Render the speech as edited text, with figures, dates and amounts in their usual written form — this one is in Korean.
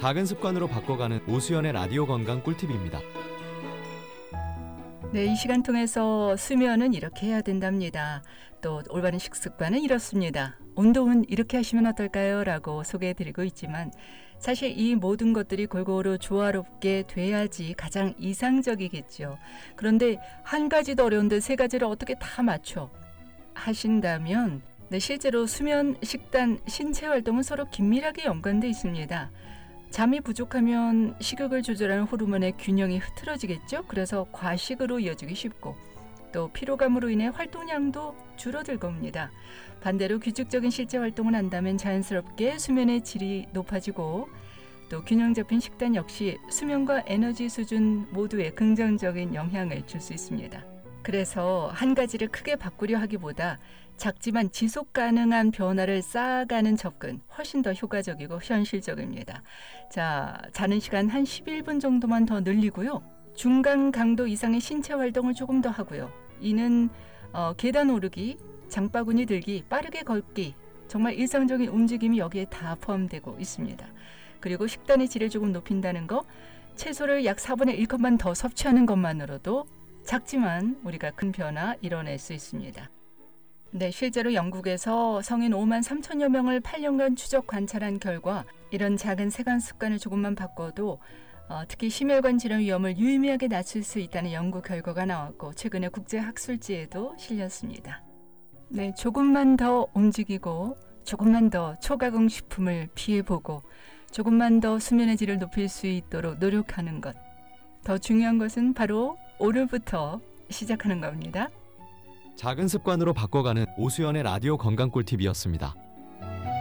작은 습관으로 바꿔가는 오수연의 라디오 건강 꿀팁입니다. 네, 이 시간 통해서 수면은 이렇게 해야 된답니다. 또 올바른 식습관은 이렇습니다. 운동은 이렇게 하시면 어떨까요? 라고 소개해드리고 있지만 사실 이 모든 것들이 골고루 조화롭게 돼야지 가장 이상적이겠죠. 그런데 한 가지도 어려운데 세 가지를 어떻게 다 맞춰 하신다면 실제로 수면, 식단, 신체 활동은 서로 긴밀하게 연관돼 있습니다. 잠이 부족하면 식욕을 조절하는 호르몬의 균형이 흐트러지겠죠. 그래서 과식으로 이어지기 쉽고 또 피로감으로 인해 활동량도 줄어들 겁니다. 반대로 규칙적인 실제 활동을 한다면 자연스럽게 수면의 질이 높아지고 또 균형 잡힌 식단 역시 수면과 에너지 수준 모두에 긍정적인 영향을 줄 수 있습니다. 그래서 한 가지를 크게 바꾸려 하기보다 작지만 지속 가능한 변화를 쌓아가는 접근 훨씬 더 효과적이고 현실적입니다. 자, 자는 시간 한 11분 정도만 더 늘리고요. 중간 강도 이상의 신체 활동을 조금 더 하고요. 이는 계단 오르기, 장바구니 들기, 빠르게 걷기, 정말 일상적인 움직임이 여기에 다 포함되고 있습니다. 그리고 식단의 질을 조금 높인다는 거, 채소를 약 4분의 1컵만 더 섭취하는 것만으로도 작지만 우리가 큰 변화 이뤄낼 수 있습니다. 네, 실제로 영국에서 성인 5만 3천여 명을 8년간 추적 관찰한 결과 이런 작은 생활 습관을 조금만 바꿔도 특히 심혈관 질환 위험을 유의미하게 낮출 수 있다는 연구 결과가 나왔고 최근에 국제학술지에도 실렸습니다. 네, 조금만 더 움직이고 조금만 더 초가공 식품을 피해보고 조금만 더 수면의 질을 높일 수 있도록 노력하는 것. 더 중요한 것은 바로 오늘부터 시작하는 겁니다. 작은 습관으로 바꿔가는 오수연의 라디오 건강 꿀팁이었습니다.